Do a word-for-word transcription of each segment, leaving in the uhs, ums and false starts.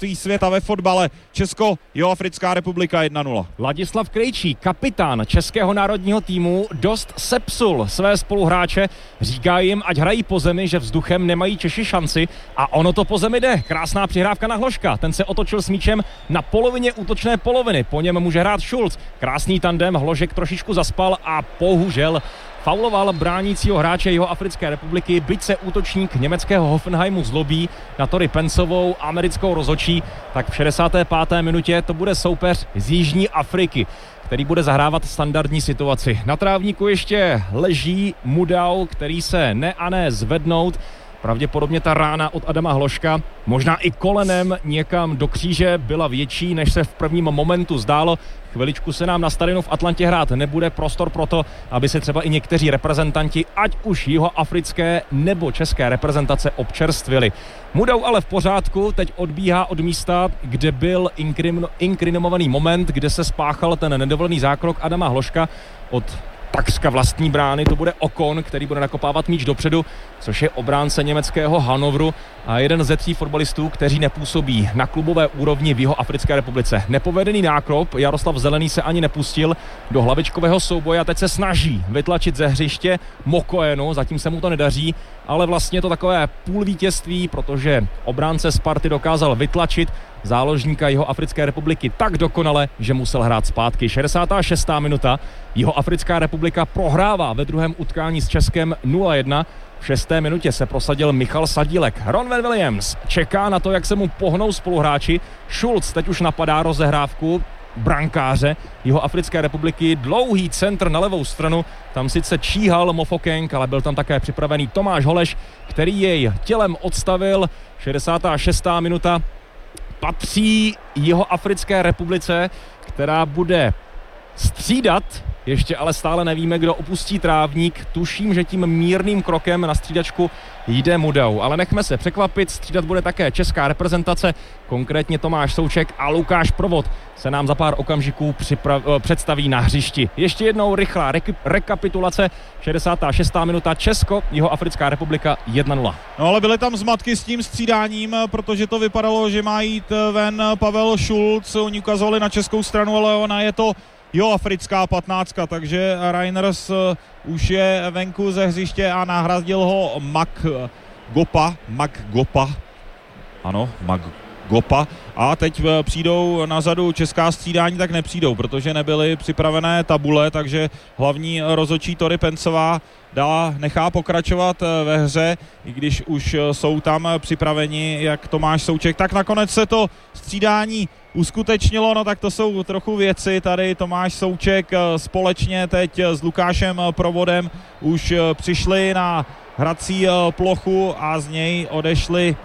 mistrovství světa ve fotbale. Česko, Jihoafrická republika jedna nula. Ladislav Krejčí, kapitán českého národního týmu, dost sepsul své spoluhráče. Říká jim, ať hrají po zemi, že vzduchem nemají Češi šanci, a ono to po zemi jde. Krásná přihrávka na Hložka. Ten se otočil s míčem na polovině útočné poloviny. Po něm může hrát Schulz. Krásný tandem, Hložek trošičku zaspal a bohužel fauloval bránícího hráče Jihoafrické republiky, byť se útočník německého Hoffenheimu zlobí na Tori Pensovou, americkou rozhodčí, tak v šedesáté páté minutě to bude soupeř z Jižní Afriky, který bude zahrávat standardní situaci. Na trávníku ještě leží Mudau, který se ne a ne zvednout. Pravděpodobně ta rána od Adama Hložka, možná i kolenem někam do kříže, byla větší, než se v prvním momentu zdálo. Chviličku se nám na stadionu v Atlantě hrát nebude, prostor pro to, aby se třeba i někteří reprezentanti, ať už jihoafrické nebo české reprezentace, občerstvili. Mudau ale v pořádku, teď odbíhá od místa, kde byl inkrim, inkriminovaný moment, kde se spáchal ten nedovolený zákrok Adama Hložka od takřka vlastní brány. To bude Okon, který bude nakopávat míč dopředu, což je obránce německého Hannoveru a jeden ze tří fotbalistů, kteří nepůsobí na klubové úrovni v Jihoafrické republice. Nepovedený nákrop, Jaroslav Zelený se ani nepustil do hlavičkového souboje a teď se snaží vytlačit ze hřiště Mokoenu, zatím se mu to nedaří, ale vlastně to takové půl vítězství, protože obránce Sparty dokázal vytlačit záložníka Jihoafrické republiky tak dokonale, že musel hrát zpátky. šedesátá šestá minuta. Jihoafrická republika prohrává ve druhém utkání s Českem nula jedna. V šesté minutě se prosadil Michal Sadílek. Ronwen Williams čeká na to, jak se mu pohnou spoluhráči. Schulz teď už napadá rozehrávku brankáře Jihoafrické republiky. Dlouhý centr na levou stranu. Tam sice číhal Mofokeng, ale byl tam také připravený Tomáš Holeš, který jej tělem odstavil. šedesátá šestá minuta. Patří Jihoafrické republice, která bude střídat, ještě ale stále nevíme, kdo opustí trávník. Tuším, že tím mírným krokem na střídačku jde Mudau, ale nechme se překvapit, střídat bude také česká reprezentace, konkrétně Tomáš Souček a Lukáš Provod se nám za pár okamžiků připra- představí na hřišti. Ještě jednou rychlá re- rekapitulace, šedesátá šestá minuta, Česko, Jihoafrická republika jedna nula. No ale byly tam zmatky s tím střídáním, protože to vypadalo, že má jít ven Pavel Schulz, oni ukazovali na českou stranu, ale ona je to Jihoafrická patnáctka, takže Reiners už je venku ze hřiště a nahradil ho Mak Gopa, Mak Gopa, ano, Mak Gopa, a teď přijdou na řadu česká střídání, tak nepřijdou, protože nebyly připravené tabule, takže hlavní rozhodčí Tori Pensová dá, nechá pokračovat ve hře, i když už jsou tam připraveni jak Tomáš Souček, tak nakonec se to střídání uskutečnilo, no tak to jsou trochu věci, tady Tomáš Souček společně teď s Lukášem Provodem už přišli na hrací plochu a z něj odešli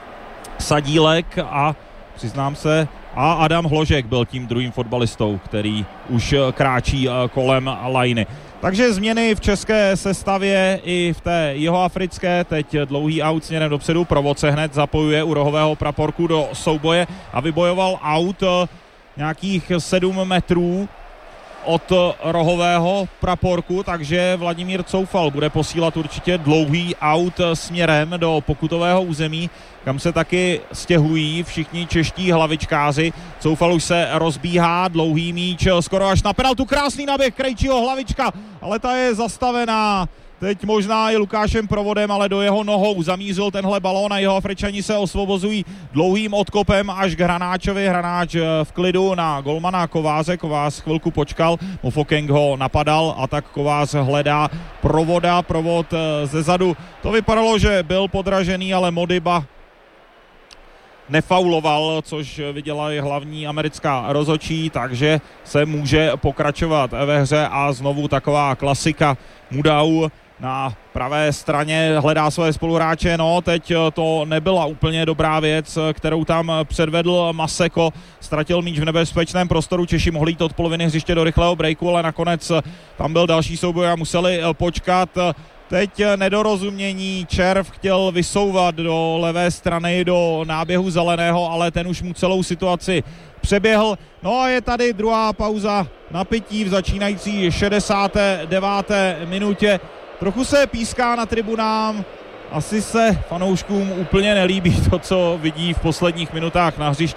Sadílek a přiznám se, a Adam Hložek byl tím druhým fotbalistou, který už kráčí kolem lajny. Takže změny v české sestavě i v té jihoafrické, teď dlouhý aut směrem dopředu, Provod se hned zapojuje u rohového praporku do souboje a vybojoval aut nějakých sedm metrů od rohového praporku, takže Vladimír Coufal bude posílat určitě dlouhý aut směrem do pokutového území, kam se taky stěhují všichni čeští hlavičkáři. Coufal už se rozbíhá, dlouhý míč, skoro až na penaltu, krásný naběh Krejčího, hlavička, ale ta je zastavená. Teď možná i Lukášem Provodem, ale do jeho nohou zamířil tenhle balón a Jihoafričani se osvobozují dlouhým odkopem až k Hranáčovi. Hranáč v klidu na golmana Kováře. Kovář chvilku počkal, Mofokeng ho napadal a tak Kovář hledá Provoda. Provod ze zadu. To vypadalo, že byl podražený, ale Modiba nefauloval, což viděla i hlavní americká rozhodčí, takže se může pokračovat ve hře a znovu taková klasika. Mudau na pravé straně hledá své spoluhráče, no teď to nebyla úplně dobrá věc, kterou tam předvedl Maseko, ztratil míč v nebezpečném prostoru, Češi mohli jít od poloviny hřiště do rychlého breaku, ale nakonec tam byl další souboj a museli počkat. Teď nedorozumění, Červ chtěl vysouvat do levé strany do náběhu Zeleného, ale ten už mu celou situaci přeběhl. No a je tady druhá pauza na pití v začínající šedesáté deváté minutě. Trochu se píská na tribunám, asi se fanouškům úplně nelíbí to, co vidí v posledních minutách na hřišti.